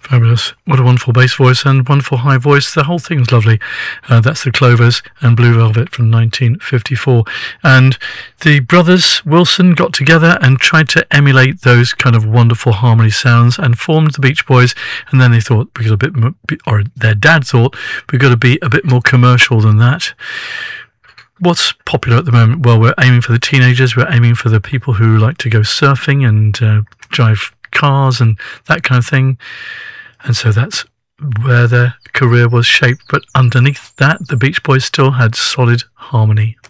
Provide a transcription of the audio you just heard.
Fabulous. What a wonderful bass voice and wonderful high voice. The whole thing's lovely. That's the Clovers and Blue Velvet from 1954. And the brothers Wilson got together and tried to emulate those kind of wonderful harmony sounds and formed the Beach Boys. And then they thought, or their dad thought, we've got to be a bit more commercial than that. What's popular at the moment? Well, we're aiming for the teenagers. We're aiming for the people who like to go surfing and drive cars and that kind of thing. And so that's where their career was shaped. But underneath that, the Beach Boys still had solid harmony.